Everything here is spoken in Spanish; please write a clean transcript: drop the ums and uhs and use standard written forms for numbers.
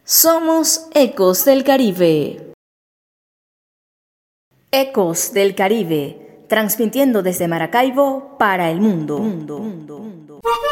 Somos Ecos del Caribe. Ecos del Caribe, transmitiendo desde Maracaibo para el mundo.